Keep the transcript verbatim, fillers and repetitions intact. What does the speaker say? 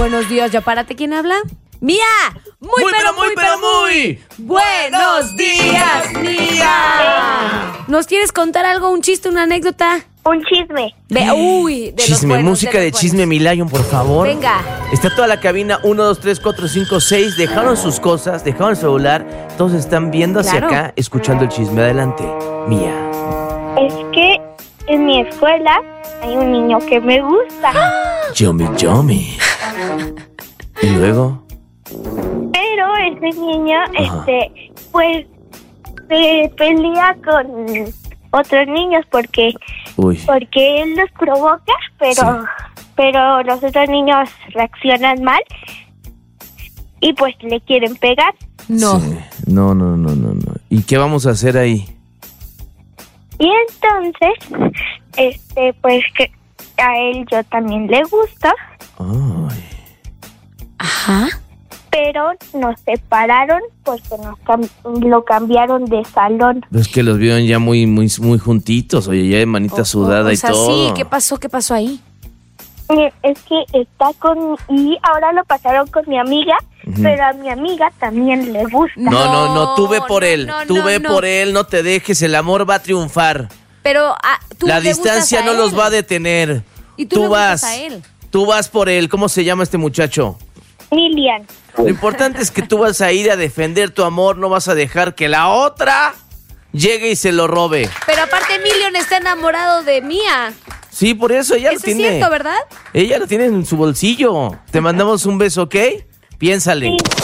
Buenos días, ya párate, ¿quién habla? ¡Mía! Muy, Muy, pero, pero, muy, pero, muy. ¡Buenos días, Mía! ¿Nos quieres contar algo, un chiste, una anécdota? Un chisme. De, uy, de los Chisme, buenos, música de, los chisme, buenos. Milayon, por favor. Venga. Está toda la cabina, uno, dos, tres, cuatro, cinco, seis. Dejaron sus cosas, dejaron el celular. Todos están viendo hacia Claro. acá, escuchando el chisme. Adelante, Mía. Es que en mi escuela hay un niño que me gusta, Yomi, yomi. ¿Y luego? pero ese niño, Ajá. este, pues, se pelea con otros niños porque, Uy. porque él los provoca, pero, Sí. pero los otros niños reaccionan mal y pues le quieren pegar. No. Sí. No, no, no, no, no. ¿Y qué vamos a hacer ahí? Y entonces, este, pues que a él yo también le gusto, Ay. Ajá. pero nos separaron porque nos cam- lo cambiaron de salón. Es que los vieron ya muy, muy, muy juntitos. Oye, ya de manita sudada o y sea, todo. sí, ¿qué pasó? ¿Qué pasó ahí? Eh, Es que está con... Y ahora lo pasaron con mi amiga, Ujú. pero a mi amiga también le gusta. No, no, no, tú ve por No, él. no, Tú no, ve no. por él, no te dejes. El amor va a triunfar. Pero ah, tú La le gustas distancia a no él. los va a detener. Y tú le vas. gustas a él. Tú vas por él. ¿Cómo se llama este muchacho? Lilian. Lo importante es que tú vas a ir a defender tu amor. No vas a dejar que la otra llegue y se lo robe. Pero aparte, Emilion está enamorado de Mía. Sí, por eso ella lo Eso es tiene. cierto, ¿verdad? Ella lo tiene en su bolsillo. Te mandamos un beso, ¿ok? Piénsale. Sí.